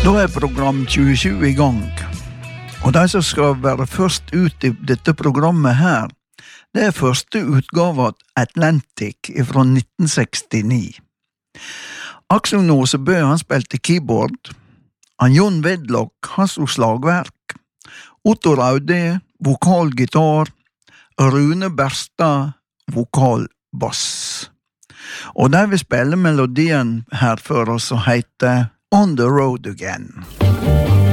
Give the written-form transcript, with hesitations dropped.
Da program 27 I gang, og de som skal være først ut I dette programmet her, det første utgave av Atlantic fra 1969. Aksel Nåsebø, han spilte keyboard, Jon Wedlock, han stod slagverk, Otto Raude, vokalgitar, Rune Berstad, vokalbass. Og de vil spille melodien her for oss og heter On the Road Again.